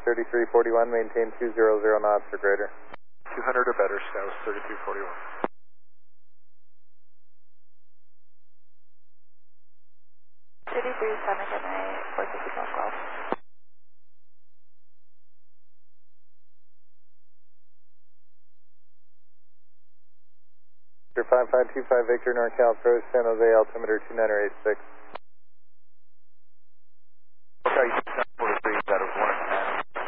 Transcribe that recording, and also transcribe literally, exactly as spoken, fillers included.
thirty-three forty-one, maintain two hundred knots or greater. two hundred or better, status thirty-three forty-one. thirty-three seven, good night, four fifty-one Golf. five five two five Victor, NorCal, approach San Jose, altimeter two niner eight six.